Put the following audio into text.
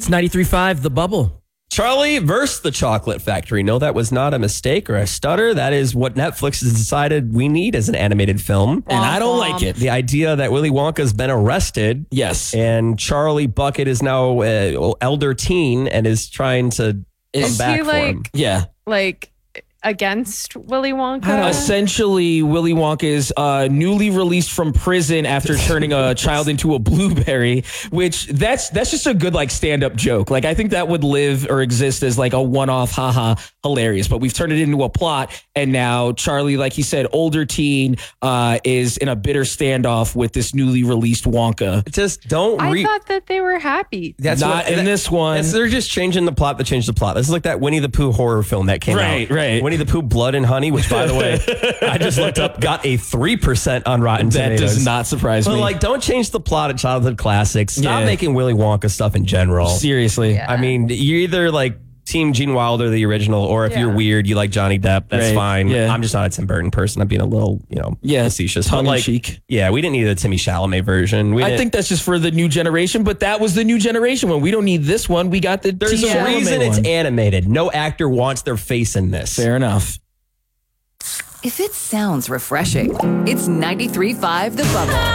It's 93.5 The Bubble. Charlie versus the Chocolate Factory. No, that was not a mistake or a stutter. That is what Netflix has decided we need as an animated film. And I don't like it. The idea that Willy Wonka's been arrested. Yes. And Charlie Bucket is now elder teen and is trying to come back he for him. Yeah. like against Willy Wonka? Essentially, Willy Wonka is newly released from prison after turning a child into a blueberry, which that's just a good like stand-up joke. Like I think that would live or exist as like a one-off, haha, hilarious. But we've turned it into a plot, and now Charlie, like he said, older teen, is in a bitter standoff with this newly released Wonka. Just don't I thought that they were happy. That's Not in this one. They're just changing the plot to change the plot. This is like that Winnie the Pooh horror film that came out. Right. Winnie the Pooh Blood and Honey, which by the way, I just looked up, got a 3% on Rotten Tomatoes. That does not surprise me. But like, don't change the plot of childhood classics. Stop making Willy Wonka stuff in general. Seriously. Yeah. I mean, you're either like Team Gene Wilder, the original, or if you're weird, you like Johnny Depp, that's fine. Yeah. I'm just not a Tim Burton person. I'm being a little, facetious. Tongue But in cheek. Yeah, we didn't need a Timmy Chalamet version. I think that's just for the new generation, but that was the new generation one. We don't need this one. We got the there's a reason it's animated. No actor wants their face in this. Fair enough. If it sounds refreshing, it's 93.5 The Bubble.